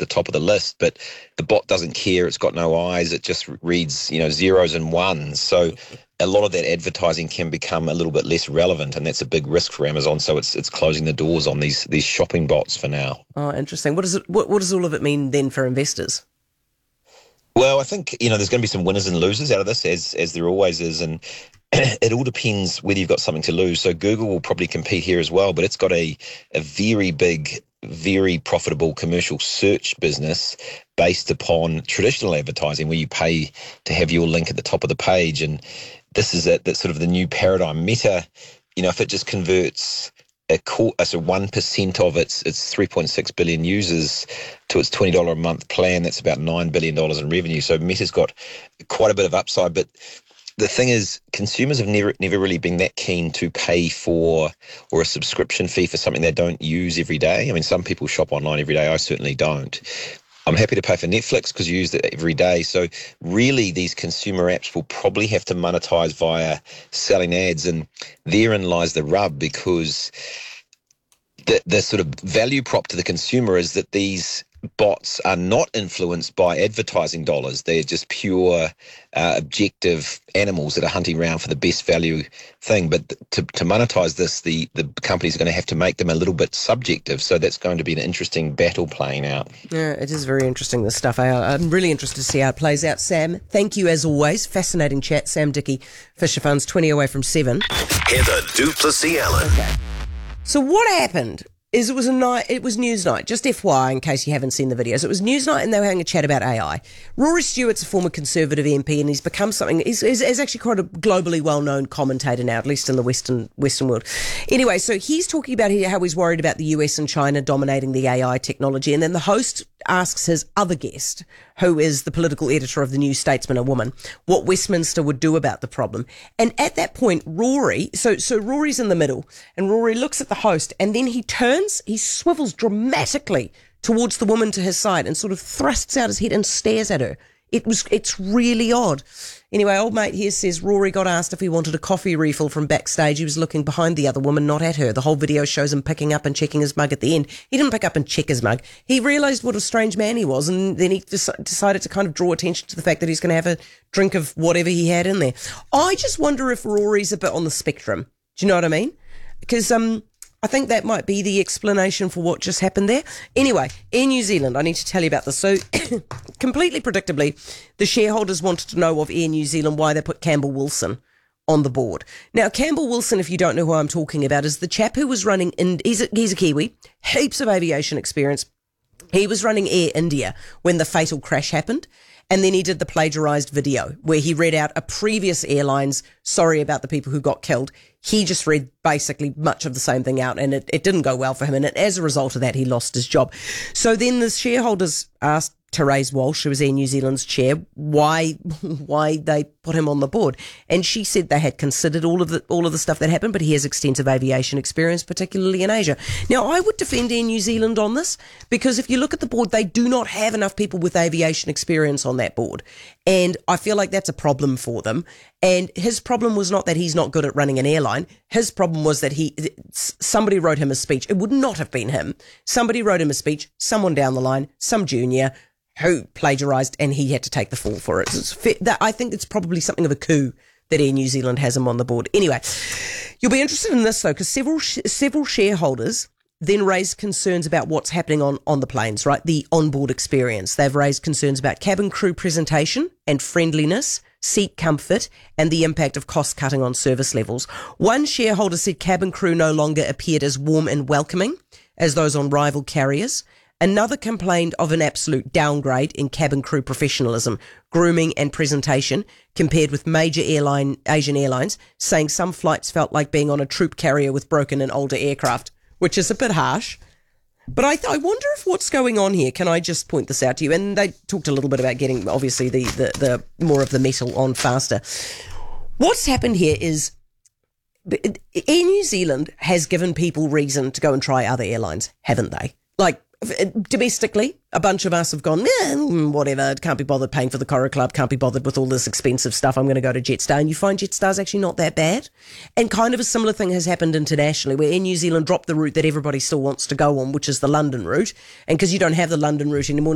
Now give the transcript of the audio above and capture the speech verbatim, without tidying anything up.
top of the list, but the bot doesn't care. It's got no eyes. It just reads, you know, zeros and ones. So a lot of that advertising can become a little bit less relevant, and that's a big risk for Amazon. So it's it's closing the doors on these these shopping bots for now. Oh, interesting. What does it? What, what does all of it mean then for investors? Well, I think, you know, there's going to be some winners and losers out of this, as as there always is, and it all depends whether you've got something to lose. So Google will probably compete here as well, but it's got a, a very big, very profitable commercial search business based upon traditional advertising where you pay to have your link at the top of the page. And this is it, that's sort of the new paradigm. Meta, you know, if it just converts a core, so one percent of its its three point six billion users to its twenty dollars a month plan, that's about nine billion dollars in revenue. So Meta's got quite a bit of upside, but the thing is, consumers have never never really been that keen to pay for or a subscription fee for something they don't use every day. I mean, some people shop online every day. I certainly don't. I'm happy to pay for Netflix because you use it every day. So really, these consumer apps will probably have to monetize via selling ads, and therein lies the rub, because the the sort of value prop to the consumer is that these bots are not influenced by advertising dollars. They're just pure uh, objective animals that are hunting around for the best value thing. But to, to monetize this, the, the companies are going to have to make them a little bit subjective. So that's going to be an interesting battle playing out. Yeah, it is very interesting, this stuff. I, I'm really interested to see how it plays out. Sam, thank you as always. Fascinating chat. Sam Dickey, Fisher Funds, twenty away from seven. Heather du Plessis-Allen. Okay. So what happened is it was a night, it was news night, just F Y I in case you haven't seen the videos. It was news night and they were having a chat about A I. Rory Stewart's a former Conservative M P and he's become something, he's, he's, he's actually quite a globally well-known commentator now, at least in the Western Western world. Anyway, so he's talking about how he's worried about the U S and China dominating the A I technology, and then the host asks his other guest, who is the political editor of the New Statesman, a woman, what Westminster would do about the problem. And at that point, Rory, so so Rory's in the middle, and Rory looks at the host, and then he turns, he swivels dramatically towards the woman to his side and sort of thrusts out his head and stares at her. It was, it's really odd. Anyway, old mate here says Rory got asked if he wanted a coffee refill from backstage. He was looking behind the other woman, not at her. The whole video shows him picking up and checking his mug at the end. He didn't pick up and check his mug. He realised what a strange man he was, and then he des- decided to kind of draw attention to the fact that he's going to have a drink of whatever he had in there. I just wonder if Rory's a bit on the spectrum. Do you know what I mean? Because um, I think that might be the explanation for what just happened there. Anyway, Air New Zealand, I need to tell you about this. So, completely predictably, the shareholders wanted to know of Air New Zealand why they put Campbell Wilson on the board. Now, Campbell Wilson, if you don't know who I'm talking about, is the chap who was running, in, he's, a, he's a Kiwi, heaps of aviation experience. He was running Air India when the fatal crash happened. And then he did the plagiarized video where he read out a previous airline's sorry about the people who got killed. He just read basically much of the same thing out, and it, it didn't go well for him. And as a result of that, he lost his job. So then the shareholders asked Therese Walsh, who was Air New Zealand's chair, why why they put him on the board. And she said they had considered all of the all of the stuff that happened, but he has extensive aviation experience, particularly in Asia. Now, I would defend Air New Zealand on this, because if you look at the board, they do not have enough people with aviation experience on that board. And I feel like that's a problem for them. And his problem was not that he's not good at running an airline. His problem was that he somebody wrote him a speech. It would not have been him. Somebody wrote him a speech, someone down the line, some junior, who plagiarised, and he had to take the fall for it. It's fair, that, I think it's probably something of a coup that Air New Zealand has him on the board. Anyway, you'll be interested in this, though, because several several shareholders then raised concerns about what's happening on, on the planes, right? The onboard experience. They've raised concerns about cabin crew presentation and friendliness, seat comfort, and the impact of cost cutting on service levels. One shareholder said cabin crew no longer appeared as warm and welcoming as those on rival carriers. Another complained of an absolute downgrade in cabin crew professionalism, grooming and presentation compared with major airline Asian airlines, saying some flights felt like being on a troop carrier with broken and older aircraft, which is a bit harsh. But I, I wonder if what's going on here, can I just point this out to you? And they talked a little bit about getting, obviously, the, the, the more of the metal on faster. What's happened here is Air New Zealand has given people reason to go and try other airlines, haven't they? Like, domestically, a bunch of us have gone, eh, whatever, can't be bothered paying for the Cora Club, can't be bothered with all this expensive stuff, I'm going to go to Jetstar. And you find Jetstar's actually not that bad. And kind of a similar thing has happened internationally, where Air New Zealand dropped the route that everybody still wants to go on, which is the London route. And because you don't have the London route anymore,